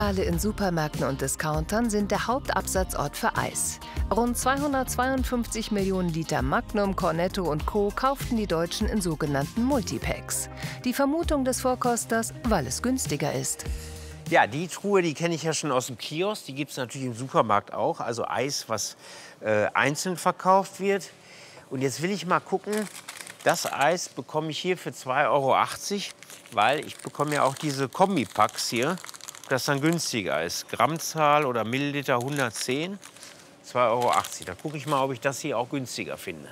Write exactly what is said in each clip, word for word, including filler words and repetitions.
Alle in Supermärkten und Discountern sind der Hauptabsatzort für Eis. Rund zweihundertzweiundfünfzig Millionen Liter Magnum, Cornetto und Co. kauften die Deutschen in sogenannten Multipacks. Die Vermutung des Vorkosters, weil es günstiger ist. Ja, die Truhe, die kenne ich ja schon aus dem Kiosk. Die gibt es natürlich im Supermarkt auch. Also Eis, was äh, einzeln verkauft wird. Und jetzt will ich mal gucken, das Eis bekomme ich hier für zwei Euro achtzig, weil ich bekomme ja auch diese Kombipacks hier. Das dann günstiger ist. Grammzahl oder Milliliter hundertzehn, zwei Euro achtzig. Da gucke ich mal, ob ich das hier auch günstiger finde.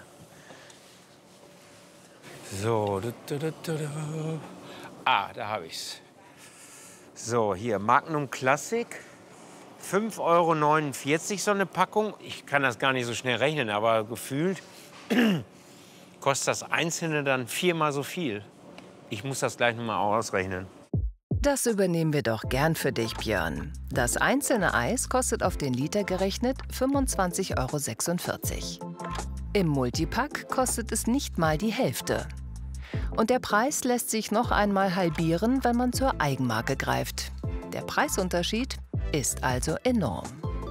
So, da, da, da, da. Ah, da habe ich's. So, hier Magnum Classic, fünf Euro neunundvierzig so eine Packung. Ich kann das gar nicht so schnell rechnen, aber gefühlt kostet das Einzelne dann viermal so viel. Ich muss das gleich noch mal ausrechnen. Das übernehmen wir doch gern für dich, Björn. Das einzelne Eis kostet auf den Liter gerechnet fünfundzwanzig Euro sechsundvierzig. Im Multipack kostet es nicht mal die Hälfte. Und der Preis lässt sich noch einmal halbieren, wenn man zur Eigenmarke greift. Der Preisunterschied ist also enorm.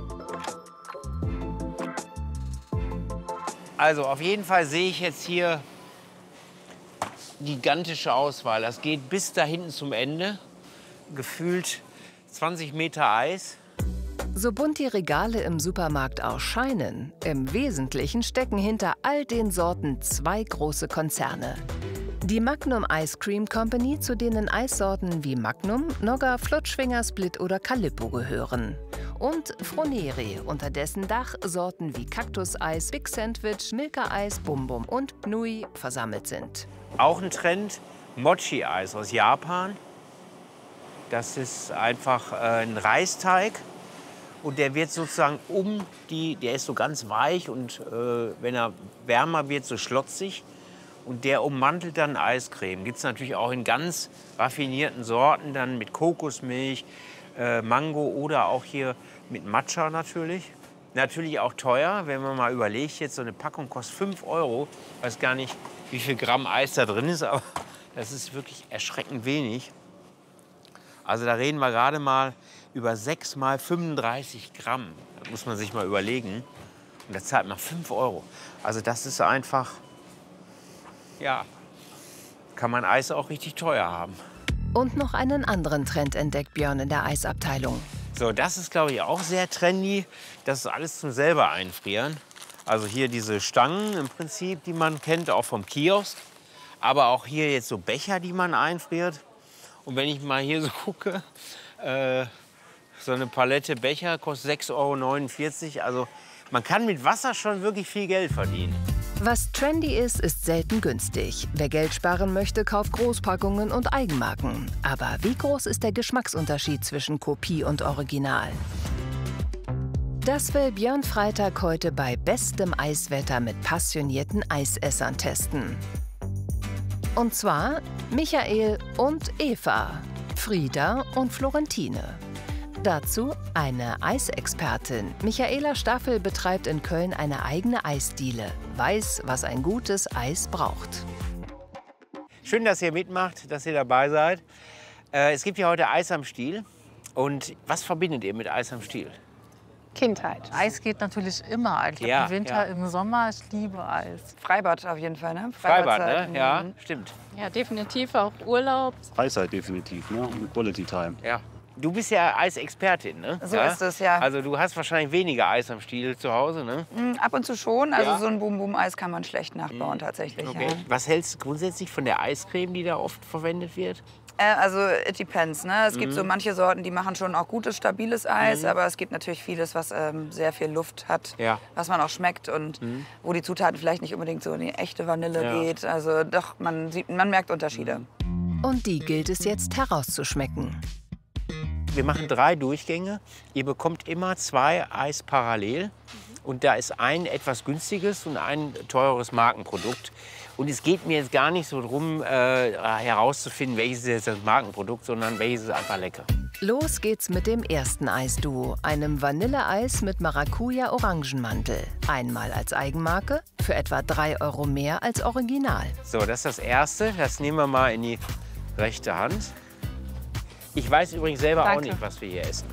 Also auf jeden Fall sehe ich jetzt hier gigantische Auswahl. Das geht bis da hinten zum Ende. Gefühlt zwanzig Meter Eis. So bunt die Regale im Supermarkt auch scheinen, im Wesentlichen stecken hinter all den Sorten zwei große Konzerne. Die Magnum Ice Cream Company, zu denen Eissorten wie Magnum, Nogga, Flutschfinger, Split oder Calippo gehören. Und Froneri, unter dessen Dach Sorten wie Kaktuseis, Big Sandwich, Milka-Eis, Bum Bum und Nui versammelt sind. Auch ein Trend, Mochi-Eis aus Japan. Das ist einfach äh, ein Reisteig und der wird sozusagen um die, der ist so ganz weich und äh, wenn er wärmer wird, so schlotzig. Und der ummantelt dann Eiscreme. Gibt es natürlich auch in ganz raffinierten Sorten, dann mit Kokosmilch, äh, Mango oder auch hier mit Matcha natürlich. Natürlich auch teuer, wenn man mal überlegt, jetzt so eine Packung kostet fünf Euro. Ich weiß gar nicht, wie viel Gramm Eis da drin ist, aber das ist wirklich erschreckend wenig. Also da reden wir gerade mal über sechs mal fünfunddreißig Gramm. Das muss man sich mal überlegen. Und da zahlt man fünf Euro. Also das ist einfach, ja, kann man Eis auch richtig teuer haben. Und noch einen anderen Trend entdeckt Björn in der Eisabteilung. So, das ist, glaube ich, auch sehr trendy. Das ist alles zum selber einfrieren. Also hier diese Stangen im Prinzip, die man kennt, auch vom Kiosk. Aber auch hier jetzt so Becher, die man einfriert. Und wenn ich mal hier so gucke, äh, so eine Palette Becher kostet sechs Euro neunundvierzig. Also man kann mit Wasser schon wirklich viel Geld verdienen. Was trendy ist, ist selten günstig. Wer Geld sparen möchte, kauft Großpackungen und Eigenmarken. Aber wie groß ist der Geschmacksunterschied zwischen Kopie und Original? Das will Björn Freitag heute bei bestem Eiswetter mit passionierten Eisessern testen. Und zwar Michael und Eva, Frieda und Florentine. Dazu eine Eisexpertin. Michaela Staffel betreibt in Köln eine eigene Eisdiele, weiß, was ein gutes Eis braucht. Schön, dass ihr mitmacht, dass ihr dabei seid. Äh, es gibt ja heute Eis am Stiel. Und was verbindet ihr mit Eis am Stiel? Kindheit. Eis geht natürlich immer. Ich Ja, Im Winter, ja. im Sommer, ich liebe Eis. Freibad auf jeden Fall, ne? Freibad, Freibadzeit. ne? Ja, Mhm. stimmt. Ja, definitiv auch Urlaub. Freizeit definitiv, ne? Und Quality Time. Ja. Du bist ja Eisexpertin, ne? So ja? ist es, ja. Also du hast wahrscheinlich weniger Eis am Stiel zu Hause, ne? Mm, Ab und zu schon. Also Ja. so ein Boom-Boom-Eis kann man schlecht nachbauen, tatsächlich. Okay. Ja. Was hältst du grundsätzlich von der Eiscreme, die da oft verwendet wird? Äh, also it depends, ne? Es gibt so manche Sorten, die machen schon auch gutes, stabiles Eis, aber es gibt natürlich vieles, was ähm, sehr viel Luft hat, Ja. was man auch schmeckt und wo die Zutaten vielleicht nicht unbedingt so in die echte Vanille Ja. geht. Also doch, man sieht, man merkt Unterschiede. Und die gilt es jetzt herauszuschmecken. Wir machen drei Durchgänge. Ihr bekommt immer zwei Eis parallel. Und da ist ein etwas günstiges und ein teures Markenprodukt. Und es geht mir jetzt gar nicht so darum, äh, herauszufinden, welches ist jetzt das Markenprodukt, sondern welches ist einfach lecker. Los geht's mit dem ersten Eisduo, einem Vanilleeis mit Maracuja-Orangenmantel. Einmal als Eigenmarke, für etwa drei Euro mehr als Original. So, das ist das erste. Das nehmen wir mal in die rechte Hand. Ich weiß übrigens selber auch Danke. nicht, was wir hier essen.